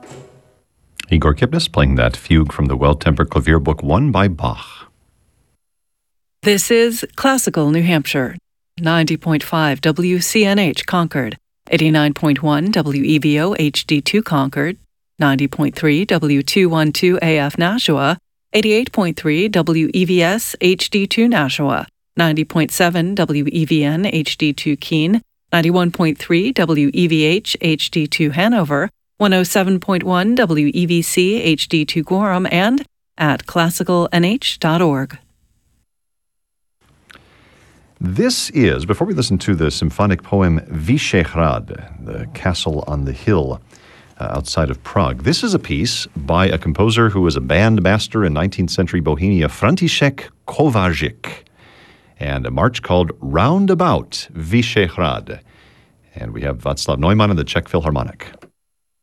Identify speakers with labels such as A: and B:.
A: Igor Kipnis playing that fugue from the Well-Tempered Clavier Book 1 by Bach.
B: This is Classical New Hampshire, 90.5 WCNH Concord, 89.1 WEVO HD2 Concord, 90.3 W212 AF Nashua, 88.3 WEVS HD2 Nashua, 90.7 WEVN HD2 Keene, 91.3 WEVH HD2 Hanover, 107.1 WEVC HD2 Gorham, and at classicalnh.org.
A: This is, before we listen to the symphonic poem Vyšehrad, the castle on the hill outside of Prague, this is a piece by a composer who was a bandmaster in 19th century Bohemia, František Kovařík, and a march called Round About Vyšehrad. And we have Václav Neumann and the Czech Philharmonic.